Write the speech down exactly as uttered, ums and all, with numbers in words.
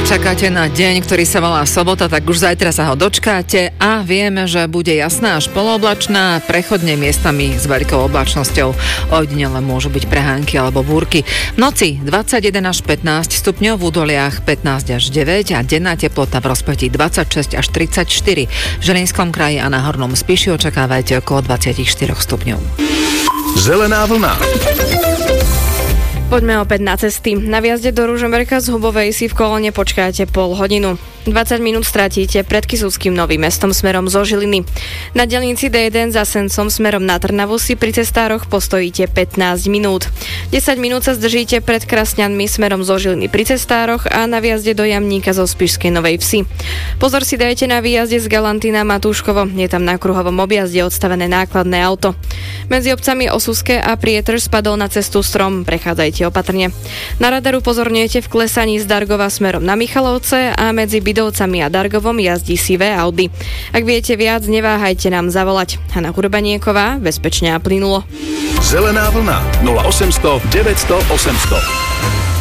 čakáte na deň, ktorý sa volá sobota, tak už zajtra sa ho dočkáte a vieme, že bude jasná až polooblačná, prechodne miestami s veľkou oblačnosťou. Ojedinele môžu byť prehánky alebo búrky. V noci dvadsaťjeden až pätnásť stupňov, v údoliach pätnásť až deväť a denná teplota v rozpetí dvadsaťšesť až tridsaťštyri. V Žilinskom kraji a na Hornom Spiši očakávajte okolo dvadsaťštyri stupňov. Zelená vlna. Poďme opäť na cesty. Na vjazde do Ružomberka z Hubovej si v kolóne počkáte pol hodinu. dvadsať minút stratíte pred Kysuckým Novým Mestom smerom zo Žiliny. Na diaľnici dé jeden za Sencom smerom na Trnavu si pri cestároch postojíte pätnásť minút. desať minút sa zdržíte pred Krasňanmi smerom zo Žiliny pri cestároch a na vjazde do Jamníka zo Spišskej Novej Vsi. Pozor si dajte na výjazde z Galantína Matúškovo. Je tam na kruhovom objazde odstavené nákladné auto. Medzi obcami Osuské a Prietrž spadol na cestu strom. Prechádzajte opatrne. Na radaru pozorňujete v klesaní z Dargova smerom na Michalovce a medzi Bydovcami a Dargovom jazdí sivé Audi. Ak viete viac, neváhajte nám zavolať. Hana Kurbanieková, bezpečne a plynulo. Zelená vlna nula osemsto deväťsto osemsto.